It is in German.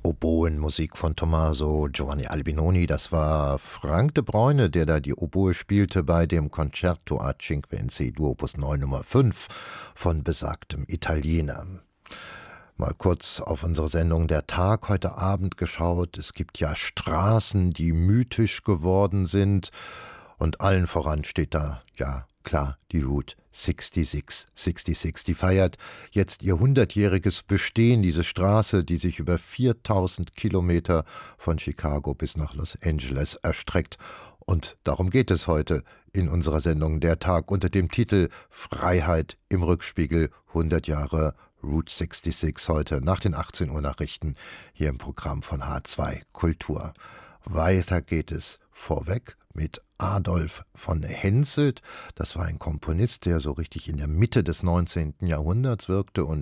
Oboenmusik von Tommaso Giovanni Albinoni. Das war Frank de Bruyne, der da die Oboe spielte bei dem Concerto a Cinque in C-Dur Opus 9 Nummer 5 von besagtem Italiener. Mal kurz auf unsere Sendung Der Tag heute Abend geschaut. Es gibt ja Straßen, die mythisch geworden sind. Und allen voran steht da, ja klar, die Route 66. Die feiert jetzt ihr 100-jähriges Bestehen, diese Straße, die sich über 4000 Kilometer von Chicago bis nach Los Angeles erstreckt. Und darum geht es heute in unserer Sendung Der Tag unter dem Titel Freiheit im Rückspiegel, 100 Jahre Route 66 heute nach den 18 Uhr Nachrichten hier im Programm von H2 Kultur. Weiter geht es vorweg mit Adolf von Henselt. Das war ein Komponist, der so richtig in der Mitte des 19. Jahrhunderts wirkte und